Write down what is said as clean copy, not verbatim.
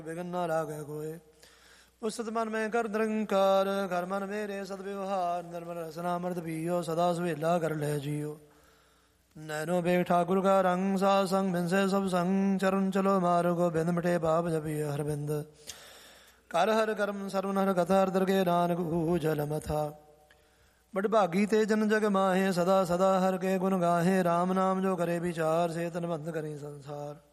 Begin ਨਾ ਲਾਗੈ ਕੋਇ। ਉਸਤ ਮਨ ਮੈਂ ਕਰ ਨਿਰੰਕਾਰ, ਕਰ ਮਨ ਮੇਰੇ ਸਦ ਵਿਵਹਾਰ। ਨਿਰਮਲ ਰਸਨਾ ਅੰਮ੍ਰਿਤ ਪੀਓ, ਸਦਾ ਸੁਹੇਲਾ ਕਰ ਲੈ ਜੀਓ। ਨੈਨੋ ਬੇਗ ਠਾਕੁਰ ਕਾ ਰੰਗ, ਸਾਧ ਸੰਗ ਬਿਨਸੇ ਸਭ ਸੰਗ। ਚਰਨ ਚਲੋ ਮਾਰੋ ਗੋਬਿੰਦ, ਮਿਟੇ ਪਾਪ ਜਪਿਏ ਹਰਬਿੰਦ। ਕਰ ਹਰ ਕਰਮ ਸਰਵਨ ਹਰ ਕਥਾ, ਹਰ ਦਰਗੇ ਨਾਨਕ ਊਜਲ ਮਥਾ। ਬਡਭਾਗੀ ਤੇ ਜਨ ਜਗ ਮਾਹੇ, ਸਦਾ ਸਦਾ ਹਰ ਕੇ ਗੁਣ ਗਾਹੇ। ਰਾਮ ਨਾਮ ਜੋ ਕਰੇ ਵਿਚਾਰ, ਸੇ ਤਨ ਬੰਦ ਕਰੇ ਸੰਸਾਰ।